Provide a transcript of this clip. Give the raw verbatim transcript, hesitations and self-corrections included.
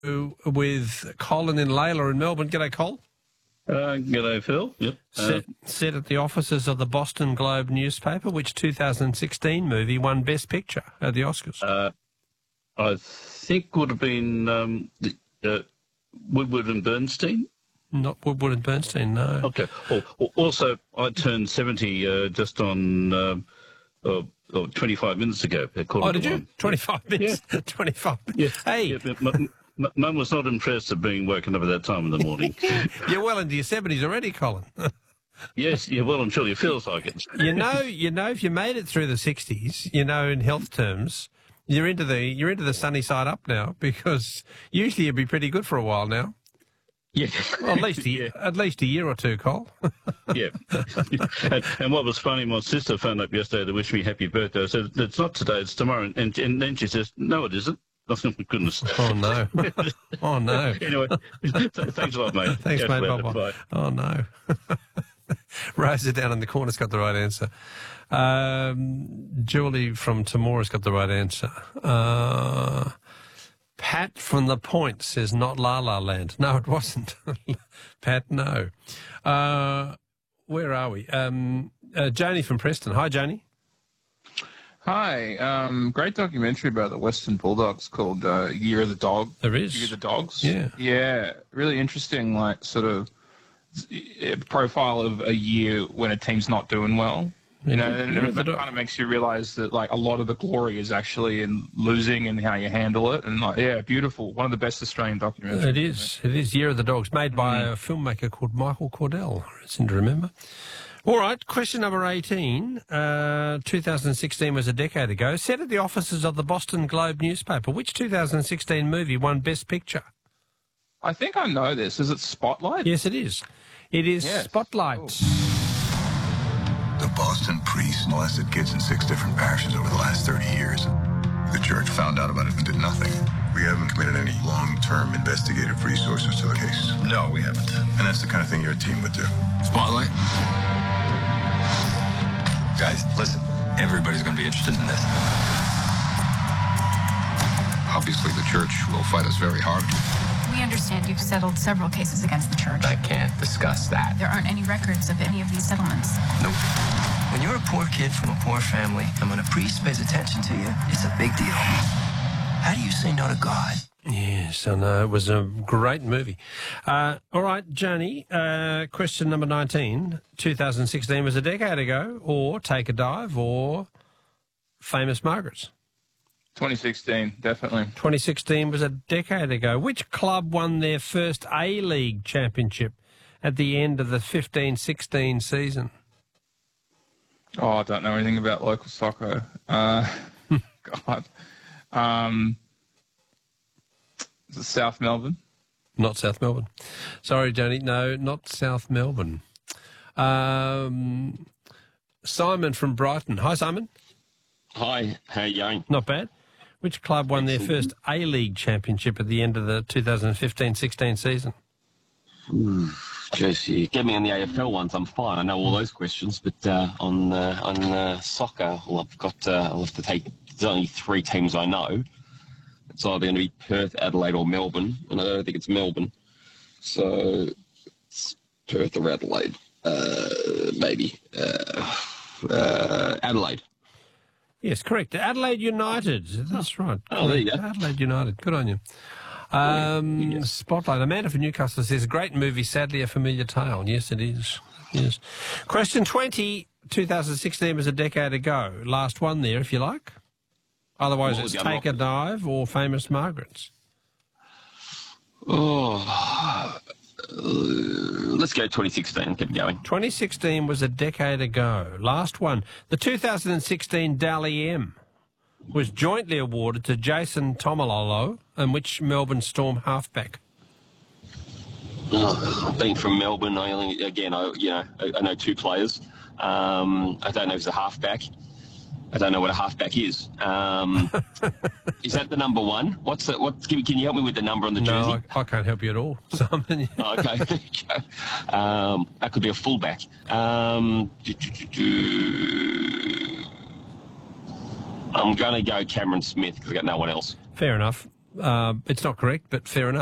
with Colin in Layla in Melbourne. G'day, Col. Uh, g'day, Phil. Yep. Set, Uh, set at the offices of the Boston Globe newspaper, which two thousand sixteen movie won Best Picture at the Oscars? uh, I think would have been um, the, uh, Woodward and Bernstein. Not Woodward and Bernstein, no. Okay. Oh, also, I turned seventy uh, just on um, uh, oh, twenty-five minutes ago. Oh, did you? One. twenty-five minutes? Yeah. twenty-five minutes. Yeah. Hey. Yeah, but Mum was not impressed at being woken up at that time in the morning. You're well into your seventies already, Colin. Yes, yeah, well and truly, it feels like it. You know, you know, if you made it through the sixties, you know, in health terms, you're into the you're into the sunny side up now, because usually you'd be pretty good for a while now. Yeah, well, at least a, yeah. at least a year or two, Cole. Yeah. and, and what was funny, my sister phoned up yesterday to wish me happy birthday. I said, it's not today, it's tomorrow. And, and then she says, no, it isn't. Oh, my goodness. Oh, no. Oh, no. Anyway, thanks a lot, mate. Thanks, Catch mate. you later. Bye-bye. Bye. Oh, no. Rosa down in the corner's got the right answer. Um, Julie from Tamora's got the right answer. Uh, Pat from The Point says not La La Land. No, it wasn't. Pat, no. Uh, where are we? Um, uh, Janie from Preston. Hi, Janie. Hi. Um, great documentary about the Western Bulldogs called uh, Year of the Dog. There is. Year of the Dogs. Yeah. Yeah. Really interesting, like, sort of profile of a year when a team's not doing well. You know, and it, it kind of makes you realise that, like, a lot of the glory is actually in losing and how you handle it. And, like, yeah, beautiful. One of the best Australian documentaries. It is. It is Year of the Dogs, made by mm. a filmmaker called Michael Cordell. I seem to remember. All right, question number eighteen. Uh, two thousand sixteen was a decade ago. Set at the offices of the Boston Globe newspaper, which two thousand sixteen movie won Best Picture? I think I know this. Is it Spotlight? Yes, it is. It is yes. Spotlight. Oh. The Boston priests molested kids in six different parishes over the last thirty years. The church found out about it and did nothing. We haven't committed any long-term investigative resources to the case. No, we haven't. And that's the kind of thing your team would do. Spotlight? Guys, listen. Everybody's going to be interested in this. Obviously, the church will fight us very hard. We understand you've settled several cases against the church. I can't discuss that. There aren't any records of any of these settlements. Nope. When you're a poor kid from a poor family, and when a priest pays attention to you, it's a big deal. How do you say no to God? Yes, I know. It was a great movie. Uh, all right, Johnny, uh, question number nineteen. two thousand sixteen was a decade ago, or Take a Dive, or Famous Margaret's? twenty sixteen, definitely. twenty sixteen was a decade ago. Which club won their first A-League championship at the end of the fifteen sixteen season? Oh, I don't know anything about local soccer. Uh, God. Um, is it South Melbourne? Not South Melbourne. Sorry, Johnny. No, not South Melbourne. Um, Simon from Brighton. Hi, Simon. Hi, how you going? Not bad. Which club won their first A-League championship at the end of the two thousand fifteen sixteen season? Ooh, Jeez, you get me on the A F L ones, I'm fine. I know all those questions, but uh, on uh, on uh, soccer, well, I've got. Uh, I'll have to take. There's only three teams I know. It's either going to be Perth, Adelaide, or Melbourne, and I don't think it's Melbourne. So it's Perth or Adelaide, uh, maybe uh, uh, Adelaide. Yes, correct. Adelaide United. That's right. Oh, there you go. Adelaide United. Good on you. Um, yeah, yeah. Spotlight. Amanda from Newcastle says, great movie, sadly a familiar tale. Yes, it is. Yes. Question twenty. two thousand sixteen was a decade ago. Last one there, if you like. Otherwise, it's Take a Dive or Famous Margaret's. Oh, uh, let's go twenty sixteen. Keep going. twenty sixteen was a decade ago. Last one. The two thousand sixteen Dally M was jointly awarded to Jason Tomalolo and which Melbourne Storm halfback? Oh, being from Melbourne, I only again, I you know, I, I know two players. Um, I don't know if it's a halfback. I don't know what a halfback is. Um, is that the number one? What's the, what? Can you help me with the number on the jersey? No, I, I can't help you at all, Simon. Oh, okay. um, that could be a fullback. Um, I'm going to go Cameron Smith because I've got no one else. Fair enough. uh, it's not correct, but fair enough.